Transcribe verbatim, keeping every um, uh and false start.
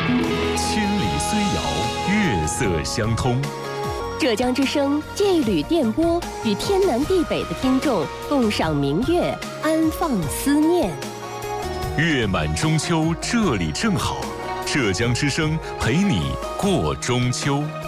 千里虽遥，月色相通。 浙江之声借一缕电波，与天南地北的听众共赏明月，安放思念。 月满中秋，这里正好。浙江之声陪你过中秋。